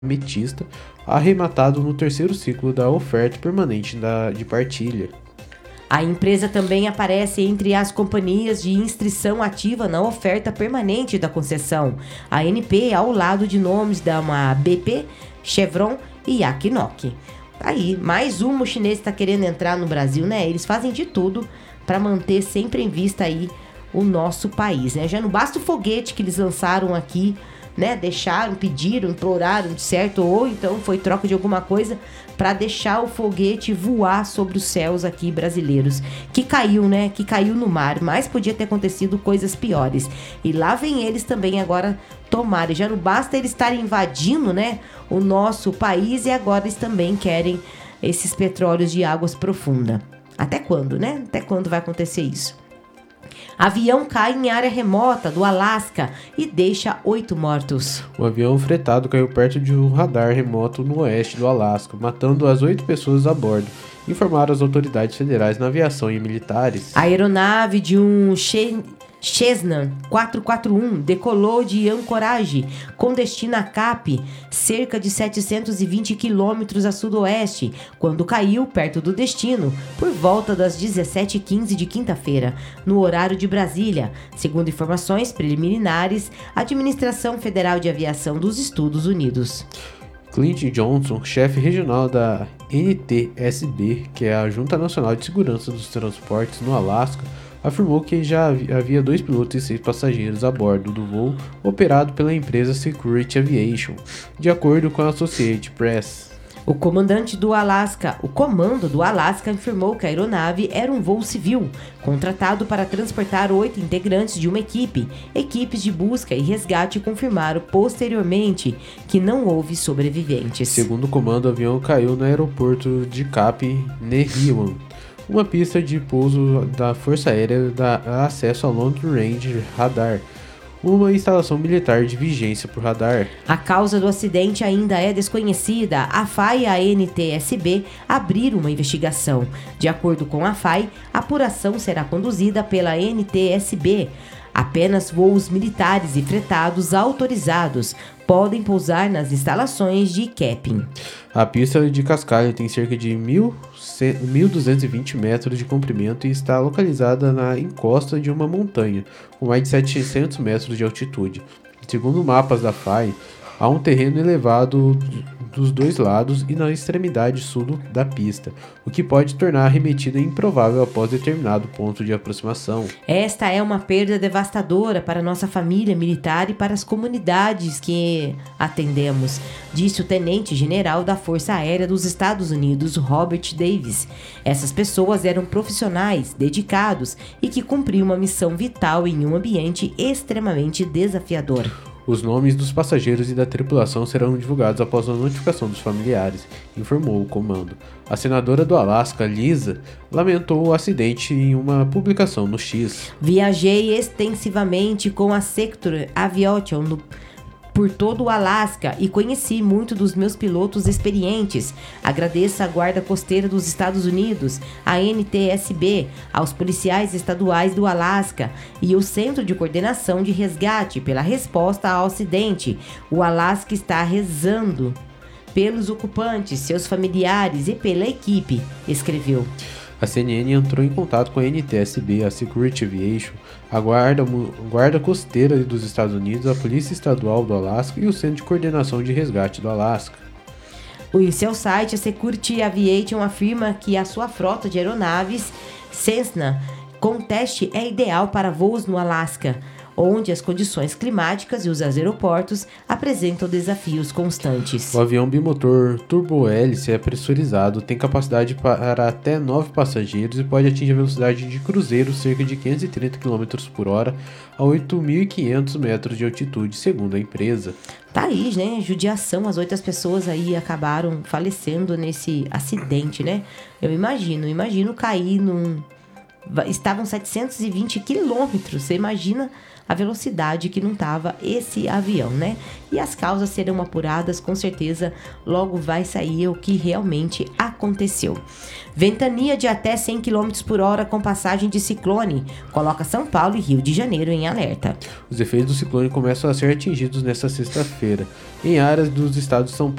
ametista, arrematado no terceiro ciclo da oferta permanente de partilha. A empresa também aparece entre as companhias de inscrição ativa na oferta permanente da concessão, a ANP, ao lado de nomes da BP, Chevron e Yakinoc. Aí, mais um chinês está querendo entrar no Brasil, né? Eles fazem de tudo para manter sempre em vista aí o nosso país, né? Já não basta o foguete que eles lançaram aqui, né? Deixaram, pediram, imploraram, certo? Ou então foi troca de alguma coisa para deixar o foguete voar sobre os céus aqui brasileiros. Que caiu, né? Que caiu no mar, mas podia ter acontecido coisas piores. E lá vem eles também agora tomarem. Já não basta eles estarem invadindo, né, o nosso país, e agora eles também querem esses petróleos de águas profundas. Até quando, né? Até quando vai acontecer isso? Avião cai em área remota do Alasca e deixa 8 mortos. O avião fretado caiu perto de um radar remoto no oeste do Alasca, matando as 8 pessoas a bordo, informaram as autoridades federais na aviação e militares. A aeronave de um Cessna 441 decolou de Anchorage com destino a Cap, cerca de 720 quilômetros a sudoeste, quando caiu perto do destino, por volta das 17h15 de quinta-feira, no horário de Brasília, segundo informações preliminares, a Administração Federal de Aviação dos Estados Unidos. Clint Johnson, chefe regional da NTSB, que é a Junta Nacional de Segurança dos Transportes no Alasca, afirmou que já havia 2 pilotos e 6 passageiros a bordo do voo operado pela empresa Security Aviation, de acordo com a Associated Press. O comando do Alasca informou que a aeronave era um voo civil, contratado para transportar 8 integrantes de uma equipe. Equipes de busca e resgate confirmaram posteriormente que não houve sobreviventes. Segundo o comando, o avião caiu no aeroporto de Cap Nehiyuan, uma pista de pouso da Força Aérea dá acesso ao Long Range Radar, uma instalação militar de vigência por radar. A causa do acidente ainda é desconhecida. A FAI e a NTSB abriram uma investigação. De acordo com a FAI, a apuração será conduzida pela NTSB. Apenas voos militares e fretados autorizados podem pousar nas instalações de camping. A pista de cascalho tem cerca de 1.220 metros de comprimento e está localizada na encosta de uma montanha, com mais de 700 metros de altitude. Segundo mapas da FAI, há um terreno elevado dos dois lados e na extremidade sul da pista, o que pode tornar a arremetida improvável após determinado ponto de aproximação. Esta é uma perda devastadora para nossa família militar e para as comunidades que atendemos, disse o tenente-general da Força Aérea dos Estados Unidos, Robert Davis. Essas pessoas eram profissionais, dedicados e que cumpriam uma missão vital em um ambiente extremamente desafiador. Os nomes dos passageiros e da tripulação serão divulgados após a notificação dos familiares, informou o comando. A senadora do Alasca, Lisa, lamentou o acidente em uma publicação no X. Viajei extensivamente com a Sector Aviation por todo o Alasca e conheci muito dos meus pilotos experientes. Agradeço à Guarda Costeira dos Estados Unidos, à NTSB, aos policiais estaduais do Alasca e o Centro de Coordenação de Resgate pela resposta ao acidente. O Alasca está rezando pelos ocupantes, seus familiares e pela equipe, escreveu. A CNN entrou em contato com a NTSB, a Security Aviation, a Guarda Costeira dos Estados Unidos, a Polícia Estadual do Alasca e o Centro de Coordenação de Resgate do Alasca. Em seu site, a Security Aviation afirma que a sua frota de aeronaves Cessna com teste é ideal para voos no Alasca, onde as condições climáticas e os aeroportos apresentam desafios constantes. O avião bimotor turbohélice é pressurizado, tem capacidade para até 9 passageiros e pode atingir a velocidade de cruzeiro cerca de 530 km por hora a 8.500 metros de altitude, segundo a empresa. Tá aí, né? Judiação, as 8 pessoas aí acabaram falecendo nesse acidente, né? Eu imagino cair estavam 720 quilômetros. Você imagina a velocidade que não estava esse avião, né? E as causas serão apuradas, com certeza logo vai sair o que realmente aconteceu. Ventania de até 100 km por hora com passagem de ciclone coloca São Paulo e Rio de Janeiro em alerta. Os efeitos do ciclone começam a ser atingidos nesta sexta-feira em áreas dos estados de São